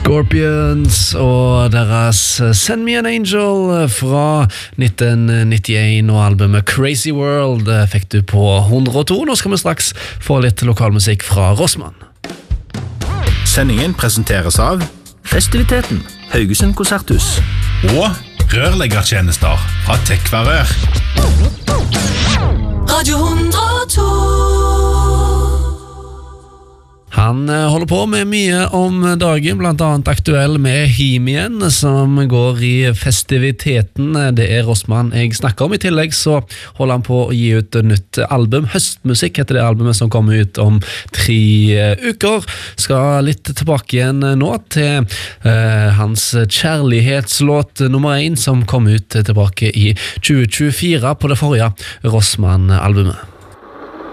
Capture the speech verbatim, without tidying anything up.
Scorpions og deres Send Me an Angel fra nitten nittien og albumet Crazy World fikk du på hundre og to. Nå skal vi straks få litt lokalmusikk fra Rossmann. Sendingen presenteres av Festiviteten, Haugesund Konserthus og rørleggertjenester fra Tekvarør. Radio hundre og to. Han holder på med mye om dagen, blant annet aktuell med Himien, som går i festiviteten. Det er Rossmann jeg snakker om. I tillegg så holder han på å gi ut et nytt album. Høstmusikk heter det albumet som kommer ut om tre uker. Skal litt tilbake igjen nå til uh, hans kjærlighetslåt nummer én, som kom ut tilbake i tjue tjuefire på det forrige Rossmann-albumet.